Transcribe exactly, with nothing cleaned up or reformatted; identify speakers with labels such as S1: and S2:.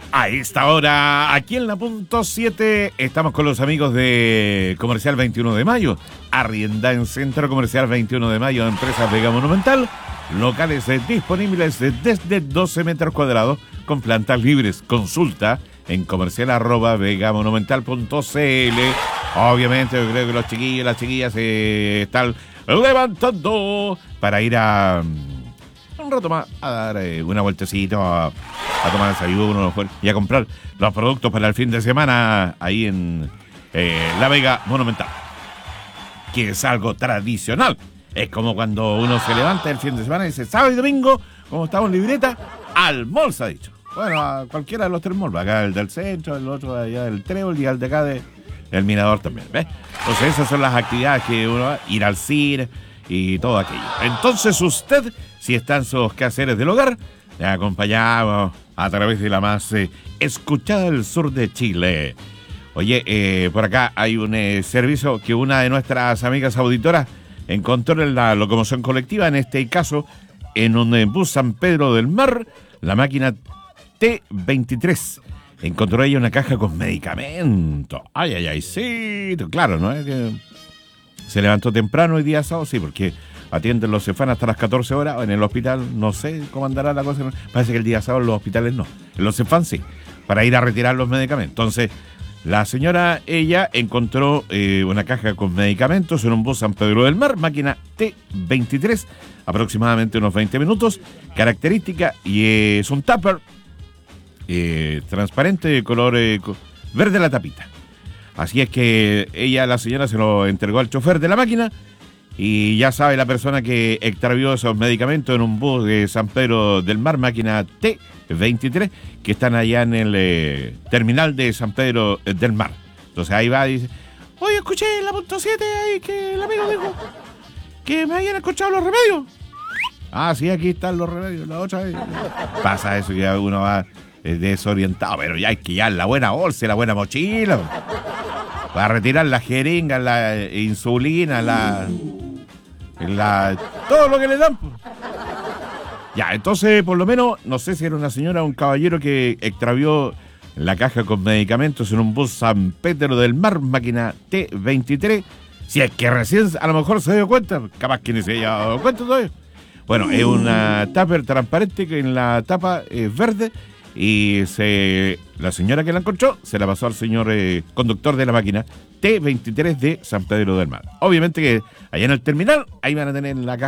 S1: A esta hora, aquí en la punto siete, estamos con los amigos de Comercial veintiuno de Mayo. Arrienda en Centro Comercial veintiuno de Mayo, Empresas Vega Monumental. Locales disponibles desde doce metros cuadrados con plantas libres. Consulta en comercial arroba vegamonumental punto cl. Obviamente, yo creo que los chiquillos y las chiquillas se están levantando para ir a... un rato más a dar eh, una vueltecita, a, a tomar desayuno y a comprar los productos para el fin de semana ahí en eh, La Vega Monumental, que es algo tradicional. Es como cuando uno se levanta el fin de semana y dice, sábado y domingo, como estamos en libreta, al mall se ha dicho. Bueno, a cualquiera de los tres malls, acá el del centro, el otro allá del Trébol y el de acá de, del Mirador también, ¿ves? Entonces esas son las actividades que uno va, ir al cine y todo aquello. Entonces usted, si está en sus quehaceres del hogar, le acompañamos a través de la más eh, escuchada del sur de Chile. Oye, eh, por acá hay un eh, servicio que una de nuestras amigas auditoras encontró en la locomoción colectiva, en este caso en un eh, bus San Pedro del Mar, la máquina T veintitrés. Encontró ella una caja con medicamentos. Ay, ay, ay, sí, claro, ¿no? Es que se levantó temprano hoy día sábado, sí, porque atienden los Cefán hasta las catorce horas. En el hospital no sé cómo andará la cosa. Parece que el día sábado en los hospitales no. En los Cefán sí, para ir a retirar los medicamentos. Entonces, la señora, ella encontró eh, una caja con medicamentos en un bus San Pedro del Mar, máquina T veintitrés, aproximadamente unos veinte minutos. Característica, y eh, es un tupper eh, transparente de color eh, verde la tapita. Así es que ella, la señora, se lo entregó al chofer de la máquina y ya sabe la persona que extravió esos medicamentos en un bus de San Pedro del Mar, máquina T veintitrés, que están allá en el eh, terminal de San Pedro del Mar. Entonces ahí va y dice, oye, escuché en la punto siete ahí que el amigo dijo que me habían escuchado los remedios. Ah, sí, aquí están los remedios, la otra vez. Pasa eso, que uno va eh, desorientado, pero ya hay que llevar la buena bolsa, la buena mochila. Para retirar la jeringa, la insulina, la, la todo lo que le dan. Ya, entonces, por lo menos, no sé si era una señora o un caballero que extravió la caja con medicamentos en un bus San Pedro del Mar, máquina T veintitrés. Si es que recién a lo mejor se dio cuenta, capaz que ni se haya dado cuenta todavía. Bueno, es una tupper transparente que en la tapa es verde. Y se, la señora que la encontró se la pasó al señor eh, conductor de la máquina T veintitrés de San Pedro del Mar. Obviamente que allá en el terminal, ahí van a tener la caja